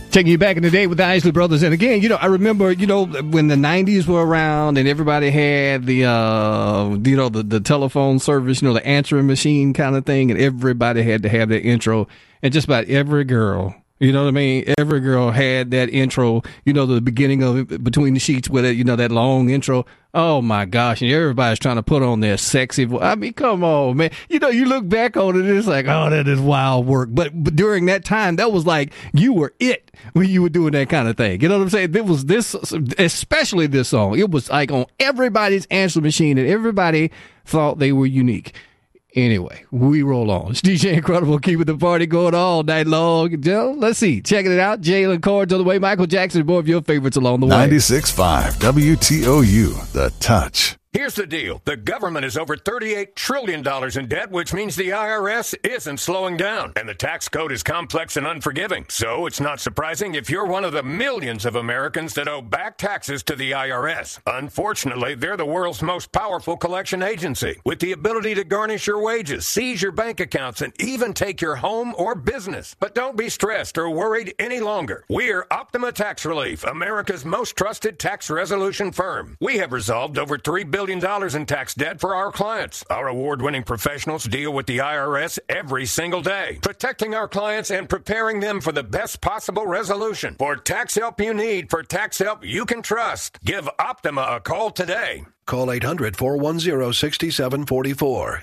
Taking you back in the day with the Isley Brothers. And again, I remember, when the 90s were around and everybody had the, the telephone service, the answering machine kind of thing. And everybody had to have that intro. And just about every girl, every girl had that intro, the beginning of it, between the sheets with it, that long intro. Oh my gosh. And everybody's trying to put on their sexy voice. I mean, come on, man. You look back on it, it's like, oh, that is wild work. But during that time, that was like, you were it when you were doing that kind of thing. You know what I'm saying? It was this, especially this song. It was like on everybody's answer machine and everybody thought they were unique. Anyway, we roll on. It's DJ Incredible, keeping the party going all night long. Let's see. Checking it out. Jalen Cords on the way. Michael Jackson, more of your favorites along the way. 96.5 WTOU, The Touch. Here's the deal. The government is over $38 trillion in debt, which means the IRS isn't slowing down. And the tax code is complex and unforgiving. So it's not surprising if you're one of the millions of Americans that owe back taxes to the IRS. Unfortunately, they're the world's most powerful collection agency, with the ability to garnish your wages, seize your bank accounts, and even take your home or business. But don't be stressed or worried any longer. We're Optima Tax Relief, America's most trusted tax resolution firm. We have resolved over $3 billion in tax debt for our clients. Our award-winning professionals deal with the IRS every single day, protecting our clients and preparing them for the best possible resolution. For tax help you need, for tax help you can trust, give Optima a call today. Call 800-410-6744.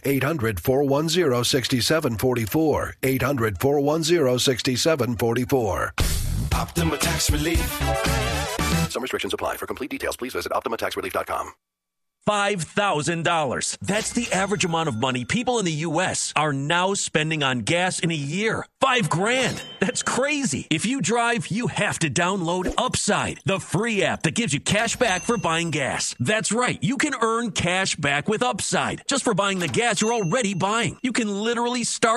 800-410-6744. 800-410-6744. Optima Tax Relief. Some restrictions apply. For complete details, please visit OptimaTaxRelief.com. $5,000. That's the average amount of money people in the U.S. are now spending on gas in a year. $5,000. That's crazy. If you drive, you have to download Upside, the free app that gives you cash back for buying gas. That's right. You can earn cash back with Upside just for buying the gas you're already buying. You can literally start